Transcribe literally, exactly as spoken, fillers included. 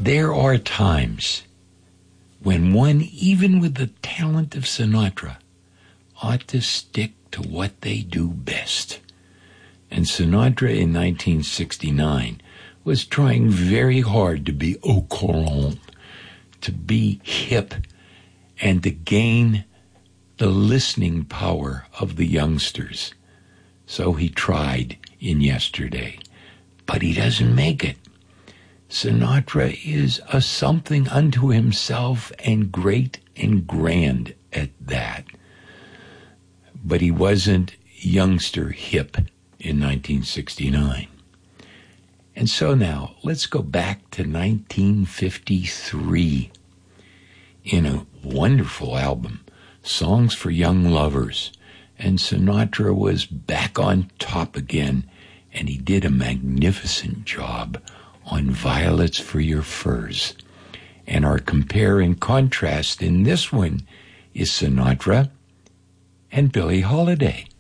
There are times when one, even with the talent of Sinatra, ought to stick to what they do best. And Sinatra in nineteen sixty-nine was trying very hard to be au courant, to be hip, and to gain the listening power of the youngsters. So he tried in Yesterday, but he doesn't make it. Sinatra is a something unto himself, and great and grand at that. But he wasn't youngster hip in nineteen sixty-nine. And so now, let's go back to nineteen fifty-three. In a wonderful album, Songs for Young Lovers, and Sinatra was back on top again, and he did a magnificent job on Violets for Your Furs. And our compare and contrast in this one is Sinatra and Billie Holiday.